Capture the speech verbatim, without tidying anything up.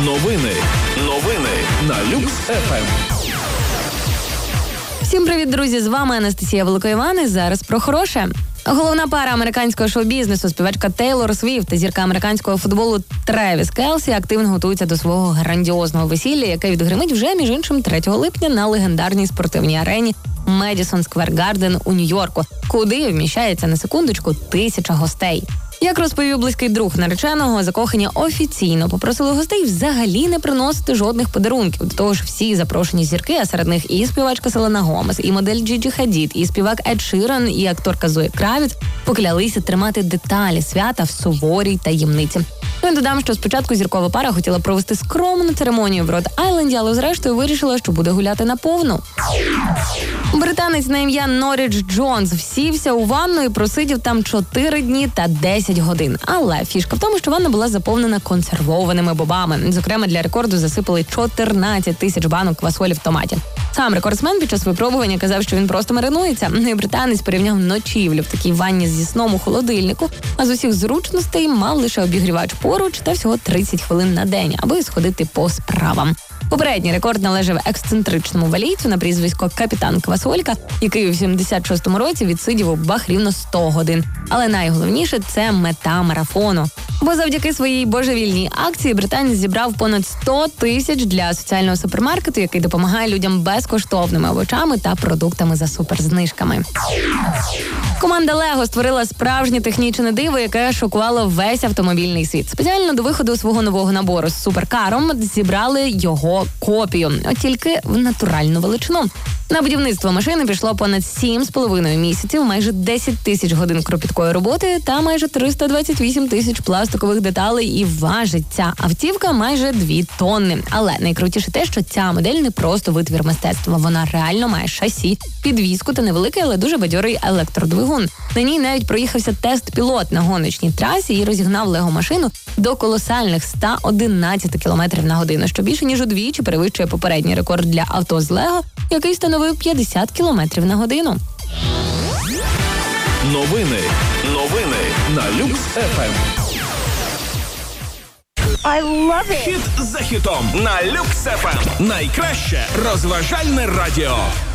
Новини. Новини на Люкс еф ем. Всім привіт, друзі! З вами Анастасія Великоїван і зараз про хороше. Головна пара американського шоу-бізнесу, співачка Тейлор Свіфт та зірка американського футболу Тревіс Келсі активно готуються до свого грандіозного весілля, яке відгримить вже, між іншим, третього липня на легендарній спортивній арені Медісон Сквер Гарден у Нью-Йорку, куди вміщається, на секундочку, тисяча гостей. Як розповів близький друг нареченого, закохані офіційно попросили гостей взагалі не приносити жодних подарунків. До того ж, всі запрошені зірки, а серед них і співачка Селена Гомес, і модель Джіджі Хадід, і співак Ед Ширан, і акторка Зоя Кравіц поклялися тримати деталі свята в суворій таємниці. Ну і додам, що спочатку зіркова пара хотіла провести скромну церемонію в Род-Айленді, але зрештою вирішила, що буде гуляти наповну. Британець на ім'я Норрідж Джонс всівся у ванну і просидів там чотири дні та десять годин. Але фішка в тому, що ванна була заповнена консервованими бобами. Зокрема, для рекорду засипали чотирнадцять тисяч банок квасолі в томаті. Сам рекордсмен під час випробування казав, що він просто маринується. І британець порівняв ночівлю в такій ванні зі сном у холодильнику, а з усіх зручностей мав лише обігрівач поруч та всього тридцять хвилин на день, аби сходити по справам. Попередній рекорд належав ексцентричному валійцю на прізвисько Капітан Квасолька, який у сімдесят шостому році відсидів у бах рівно сто годин. Але найголовніше – це мета марафону. Бо завдяки своїй божевільній акції британець зібрав понад сто тисяч для соціального супермаркету, який допомагає людям безкоштовними овочами та продуктами за суперзнижками. Команда Лего створила справжнє технічне диво, яке шокувало весь автомобільний світ. Спеціально до виходу свого нового набору з суперкаром зібрали його копію, от тільки в натуральну величину. На будівництво машини пішло понад сім з половиною місяців, майже десять тисяч годин кропіткої роботи та майже триста двадцять вісім тисяч пластикових деталей, і важить ця автівка майже дві тонни. Але найкрутіше те, що ця модель не просто витвір мистецтва, вона реально має шасі, підвіску та невеликий, але дуже бадьорий електродвигун. На ній навіть проїхався тест-пілот на гоночній трасі і розігнав лего-машину до колосальних сто одинадцять кілометрів на годину, що більше ніж удвічі перевищує попередній рекорд для авто з Лего, який становив п'ятдесят кілометрів на годину. Новини. Новини на Люкс еф ем. I love it! Хіт за хітом на Люкс еф ем. Найкраще розважальне радіо.